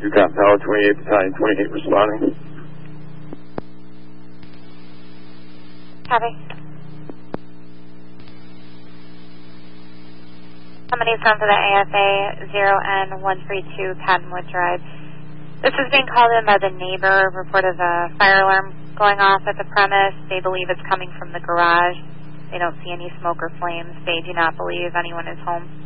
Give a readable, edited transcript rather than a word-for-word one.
Yukon Power 28, Battalion 28 responding. Copy. Somebody's on to the ASA 0N132 Cottonwood Drive. This is being called in by the neighbor. Report of a fire alarm going off at the premise. They believe it's coming from the garage. They don't see any smoke or flames. They do not believe anyone is home.